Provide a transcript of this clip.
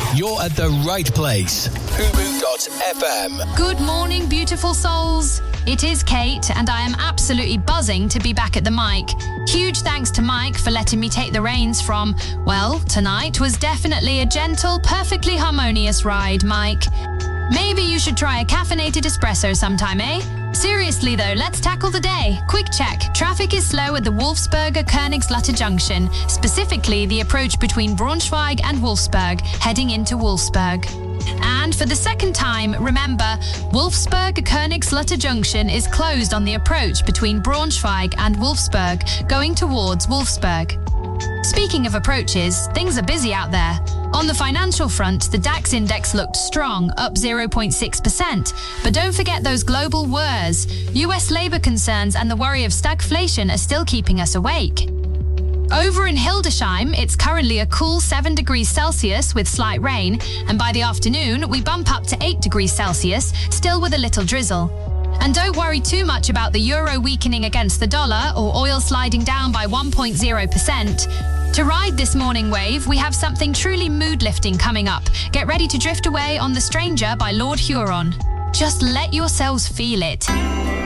You're at the right place. Fubu.fm. Good morning, beautiful souls. It is Kate, and I am absolutely buzzing to be back at the mic. Huge thanks to Mike for letting me take the reins from, well, tonight was definitely a gentle, perfectly harmonious ride, Mike. Maybe you should try a caffeinated espresso sometime, eh? Seriously though, let's tackle the day. Quick check. Traffic is slow at the Wolfsberger-Königslutter junction, specifically the approach between Braunschweig and Wolfsburg, heading into Wolfsburg. And for the second time, remember, Wolfsberg-Königslutter junction is closed on the approach between Braunschweig and Wolfsburg, going towards Wolfsburg. Speaking of approaches, things are busy out there. On the financial front, the DAX index looked strong, up 0.6%. But don't forget those global wars. US labor concerns and the worry of stagflation are still keeping us awake. Over in Hildesheim, it's currently a cool 7 degrees Celsius with slight rain, and by the afternoon, we bump up to 8 degrees Celsius, still with a little drizzle. And don't worry too much about the euro weakening against the dollar or oil sliding down by 1.0%. To ride this morning wave, we have something truly mood-lifting coming up. Get ready to drift away on The Stranger by Lord Huron. Just let yourselves feel it.